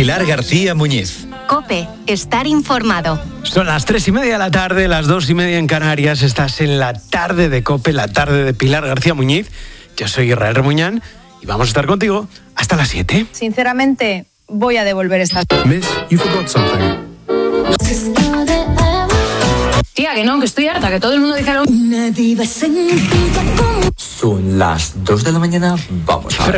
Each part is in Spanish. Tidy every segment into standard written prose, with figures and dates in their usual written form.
Pilar García Muñiz. COPE, estar informado. Son las 3:30 de la tarde, las 2:30 en Canarias. Estás en la tarde de COPE, la tarde de Pilar García Muñiz. Yo soy Israel Remuñán y vamos a estar contigo hasta las 7. Sinceramente, voy a devolver esta... Miss, you forgot something. Tía, que no, que estoy harta, que todo el mundo dice lo... Son las 2 de la mañana, vamos a...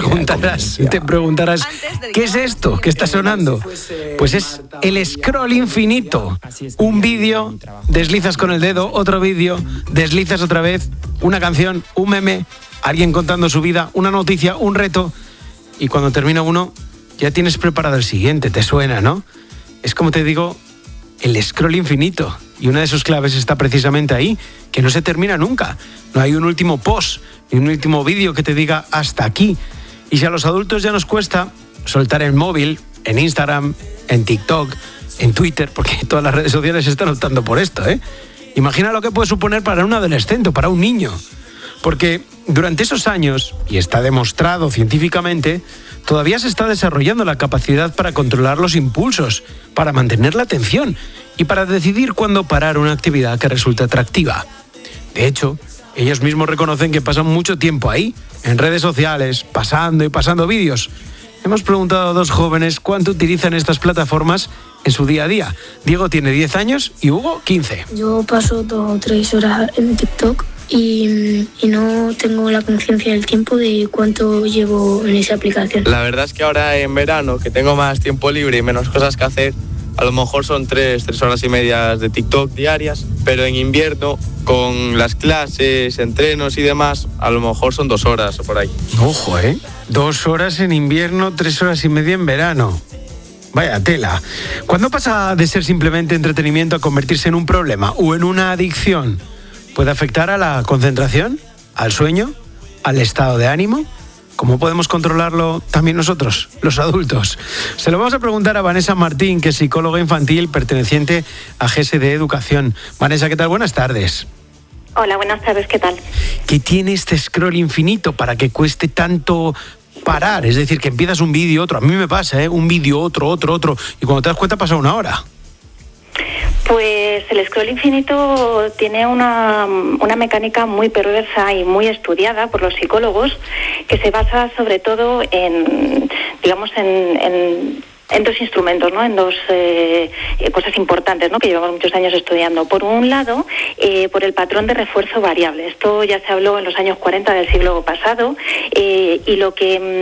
Te preguntarás, ¿qué es esto que está sonando? Pues es el scroll infinito. Un vídeo, deslizas con el dedo, otro vídeo, deslizas otra vez, una canción, un meme, alguien contando su vida, una noticia, un reto, y cuando termina uno, ya tienes preparado el siguiente, te suena, ¿no? Es como te digo, el scroll infinito. Y una de sus claves está precisamente ahí, que no se termina nunca. No hay un último post, ni un último vídeo que te diga hasta aquí. Y si a los adultos ya nos cuesta soltar el móvil, en Instagram, en TikTok, en Twitter, porque todas las redes sociales están optando por esto, ¿eh? Imagina lo que puede suponer para un adolescente o para un niño. Porque durante esos años, y está demostrado científicamente, todavía se está desarrollando la capacidad para controlar los impulsos, para mantener la atención y para decidir cuándo parar una actividad que resulta atractiva. De hecho, ellos mismos reconocen que pasan mucho tiempo ahí, en redes sociales, pasando y pasando vídeos. Hemos preguntado a 2 jóvenes cuánto utilizan estas plataformas en su día a día. Diego tiene 10 años y Hugo 15. Yo paso 2 o 3 horas en TikTok y no tengo la conciencia del tiempo de cuánto llevo en esa aplicación. La verdad es que ahora en verano, que tengo más tiempo libre y menos cosas que hacer, a lo mejor son 3 horas y media de TikTok diarias, pero en invierno, con las clases, entrenos y demás, a lo mejor son 2 horas o por ahí. Ojo, 2 horas en invierno, 3 horas y media en verano. Vaya tela. ¿Cuándo pasa de ser simplemente entretenimiento a convertirse en un problema o en una adicción? ¿Puede afectar a la concentración, al sueño, al estado de ánimo? ¿Cómo podemos controlarlo también nosotros, los adultos? Se lo vamos a preguntar a Vanessa Martín, que es psicóloga infantil perteneciente a GSD Educación. Vanessa, ¿qué tal? Buenas tardes. Hola, buenas tardes, ¿qué tal? ¿Qué tiene este scroll infinito para que cueste tanto parar? Es decir, que empiezas un vídeo, otro. A mí me pasa, un vídeo, otro. Y cuando te das cuenta pasa 1 hora. Pues el scroll infinito tiene una mecánica muy perversa y muy estudiada por los psicólogos, que se basa sobre todo en 2 instrumentos, ¿no? En 2 cosas importantes, ¿no? Que llevamos muchos años estudiando. Por un lado, por el patrón de refuerzo variable. Esto ya se habló en los años 40 del siglo pasado, y lo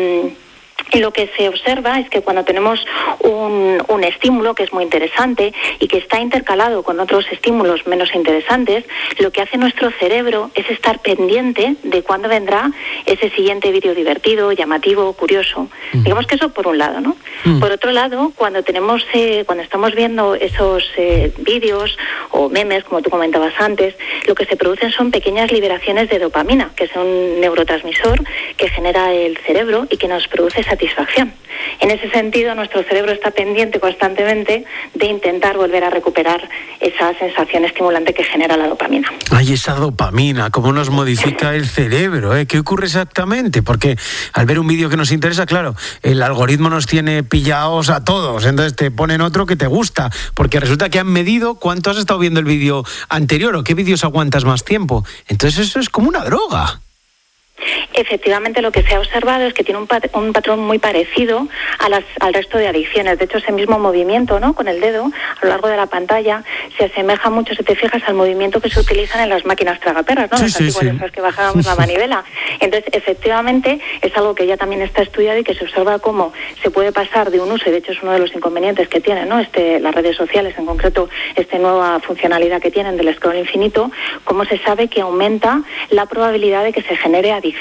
que se observa es que cuando tenemos un estímulo que es muy interesante y que está intercalado con otros estímulos menos interesantes, lo que hace nuestro cerebro es estar pendiente de cuándo vendrá ese siguiente vídeo divertido, llamativo, curioso. Digamos que eso por un lado, ¿no? Por otro lado, cuando estamos viendo esos vídeos o memes, como tú comentabas antes, lo que se producen son pequeñas liberaciones de dopamina, que es un neurotransmisor que genera el cerebro y que nos produce satisfacción. En ese sentido, nuestro cerebro está pendiente constantemente de intentar volver a recuperar esa sensación estimulante que genera la dopamina. Ay, esa dopamina, ¿cómo nos modifica el cerebro? ¿Qué ocurre exactamente? Porque al ver un vídeo que nos interesa, claro, el algoritmo nos tiene pillados a todos, entonces te ponen otro que te gusta, porque resulta que han medido cuánto has estado viendo el vídeo anterior o qué vídeos aguantas más tiempo. Entonces eso es como una droga. Efectivamente, lo que se ha observado es que tiene un patrón muy parecido al resto de adicciones. De hecho, ese mismo movimiento, ¿no?, con el dedo a lo largo de la pantalla se asemeja mucho, si te fijas, al movimiento que se utilizan en las máquinas tragaperras, ¿no? Las antiguas, esas que bajábamos la manivela. Entonces, efectivamente, es algo que ya también está estudiado y que se observa cómo se puede pasar de un uso, y de hecho es uno de los inconvenientes que tienen, ¿no?, las redes sociales, en concreto esta nueva funcionalidad que tienen del scroll infinito, cómo se sabe que aumenta la probabilidad de que se genere adicción.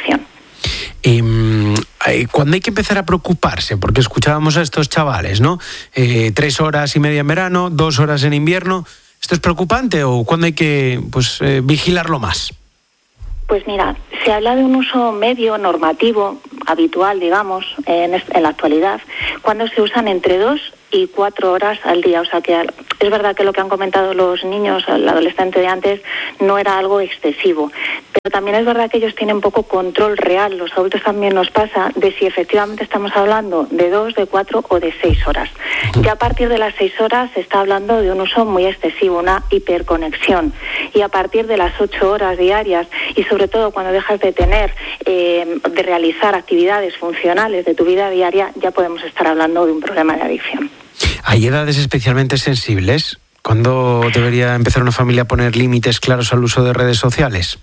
¿Cuándo hay que empezar a preocuparse? Porque escuchábamos a estos chavales, ¿no? 3 horas y media en verano, 2 horas en invierno. ¿Esto es preocupante o cuándo hay que vigilarlo más? Pues mira, se habla de un uso medio normativo, habitual, digamos, en la actualidad, cuando se usan entre 2 y 4 horas al día. O sea que Es verdad que lo que han comentado los niños, el adolescente de antes, no era algo excesivo, pero también es verdad que ellos tienen poco control real, los adultos también nos pasa, de si efectivamente estamos hablando de 2, de 4 o de 6 horas. Ya a partir de las 6 horas se está hablando de un uso muy excesivo, una hiperconexión, y a partir de las 8 horas diarias, y sobre todo cuando dejas de tener, de realizar actividades funcionales de tu vida diaria, ya podemos estar hablando de un problema de adicción. ¿Hay edades especialmente sensibles? ¿Cuándo debería empezar una familia a poner límites claros al uso de redes sociales?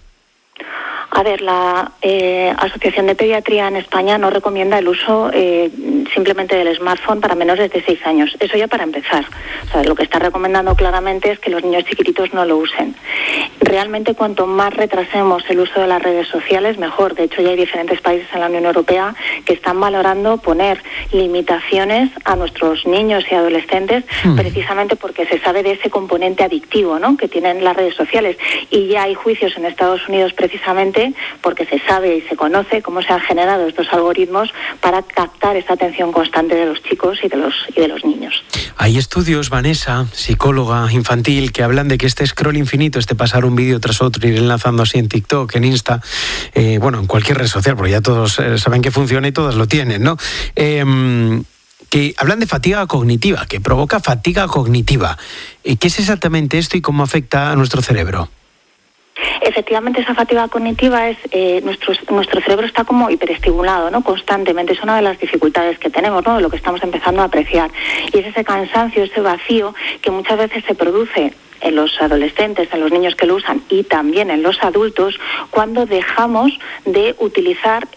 A ver, la Asociación de Pediatría en España no recomienda el uso simplemente del smartphone para menores de 6 años. Eso ya para empezar. O sea, lo que está recomendando claramente es que los niños chiquititos no lo usen. Realmente, cuanto más retrasemos el uso de las redes sociales, mejor. De hecho, ya hay diferentes países en la Unión Europea que están valorando poner limitaciones a nuestros niños y adolescentes, precisamente porque se sabe de ese componente adictivo, ¿no?, que tienen las redes sociales. Y ya hay juicios en Estados Unidos precisamente porque se sabe y se conoce cómo se han generado estos algoritmos para captar esa atención constante de los chicos y de los niños. Hay estudios, Vanessa, psicóloga infantil, que hablan de que este scroll infinito, este pasar un vídeo tras otro, ir enlazando así en TikTok, en Insta, en cualquier red social, porque ya todos saben que funciona y todos lo tienen, ¿no? Que hablan de fatiga cognitiva, que provoca fatiga cognitiva. ¿Qué es exactamente esto y cómo afecta a nuestro cerebro? Efectivamente, esa fatiga cognitiva es nuestro cerebro está como hiperestimulado, ¿no?, constantemente. Es una de las dificultades que tenemos, ¿no?, de lo que estamos empezando a apreciar. Y es ese cansancio, ese vacío que muchas veces se produce en los adolescentes, en los niños que lo usan y también en los adultos, cuando dejamos de utilizar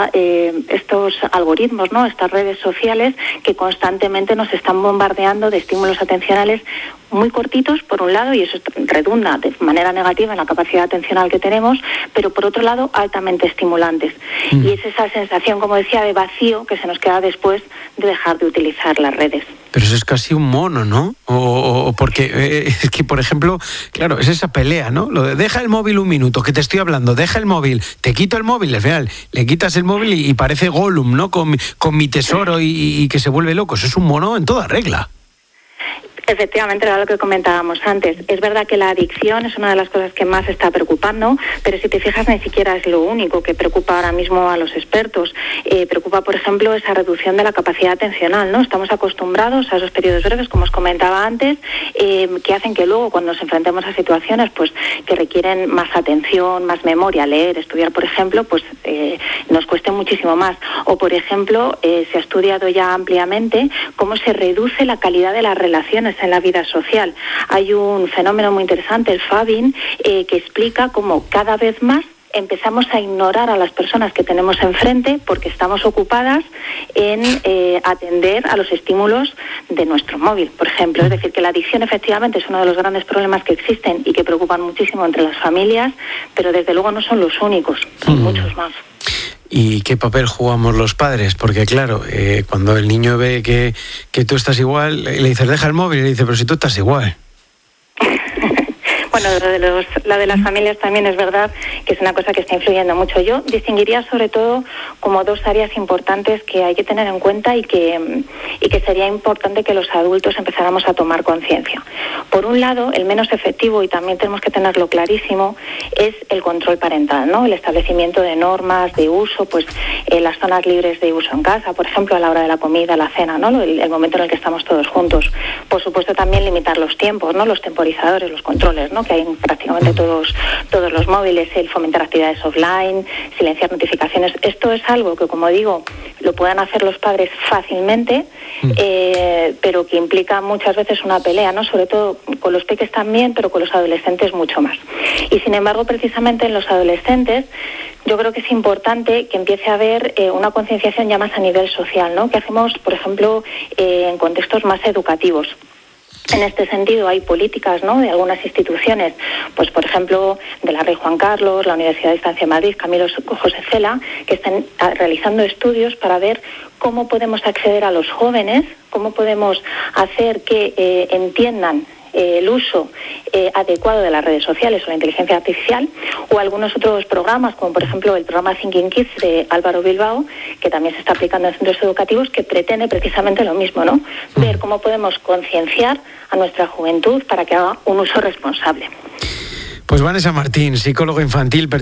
estos algoritmos, ¿no?, estas redes sociales que constantemente nos están bombardeando de estímulos atencionales muy cortitos, por un lado, y eso redunda de manera negativa en la capacidad atencional que tenemos, pero por otro lado altamente estimulantes. Y es esa sensación, como decía, de vacío que se nos queda después de dejar de utilizar las redes. Pero eso es casi un mono, ¿no? O porque es que, por ejemplo, claro, es esa pelea, ¿no? Lo de deja el móvil un minuto, que te estoy hablando, deja el móvil, te quito el móvil, al final le quitas el móvil y parece Gollum, ¿no? Con mi tesoro y que se vuelve loco. Eso es un mono en toda regla. Efectivamente, era lo que comentábamos antes. Es verdad que la adicción es una de las cosas que más está preocupando, pero si te fijas, ni siquiera es lo único que preocupa ahora mismo a los expertos. Preocupa, por ejemplo, esa reducción de la capacidad atencional, ¿no? Estamos acostumbrados a esos periodos breves, como os comentaba antes, que hacen que luego, cuando nos enfrentemos a situaciones pues que requieren más atención, más memoria, leer, estudiar, por ejemplo, pues nos cueste muchísimo más. O, por ejemplo, se ha estudiado ya ampliamente cómo se reduce la calidad de las relaciones en la vida social. Hay un fenómeno muy interesante, el fabbing, que explica cómo cada vez más empezamos a ignorar a las personas que tenemos enfrente porque estamos ocupadas en atender a los estímulos de nuestro móvil, por ejemplo. Es decir, que la adicción efectivamente es uno de los grandes problemas que existen y que preocupan muchísimo entre las familias, pero desde luego no son los únicos, son muchos más. ¿Y qué papel jugamos los padres? Porque claro, cuando el niño ve que tú estás igual, le dices, deja el móvil, y le dice, pero si tú estás igual. Bueno, la de las familias también es verdad que es una cosa que está influyendo mucho. Yo distinguiría sobre todo como dos áreas importantes que hay que tener en cuenta y que sería importante que los adultos empezáramos a tomar conciencia. Por un lado, el menos efectivo, y también tenemos que tenerlo clarísimo, es el control parental, ¿no? El establecimiento de normas de uso, pues las zonas libres de uso en casa, por ejemplo, a la hora de la comida, la cena, ¿no? El momento en el que estamos todos juntos. Por supuesto, también limitar los tiempos, ¿no? Los temporizadores, los controles, ¿no?, que hay en prácticamente todos los móviles, el fomentar actividades offline, silenciar notificaciones. Esto es algo que, como digo, lo pueden hacer los padres fácilmente, pero que implica muchas veces una pelea, ¿no? Sobre todo con los peques también, pero con los adolescentes mucho más. Y sin embargo, precisamente en los adolescentes, yo creo que es importante que empiece a haber una concienciación ya más a nivel social, ¿no? Que hacemos, por ejemplo, en contextos más educativos. En este sentido hay políticas, ¿no?, de algunas instituciones, pues por ejemplo de la Rey Juan Carlos, la Universidad de Distancia de Madrid, Camilo José Cela, que están realizando estudios para ver cómo podemos acceder a los jóvenes, cómo podemos hacer que entiendan el uso adecuado de las redes sociales o la inteligencia artificial, o algunos otros programas, como por ejemplo el programa Thinking Kids de Álvaro Bilbao, que también se está aplicando en centros educativos, que pretende precisamente lo mismo, ¿no? Ver cómo podemos concienciar a nuestra juventud para que haga un uso responsable. Pues Vanessa Martín, psicóloga infantil,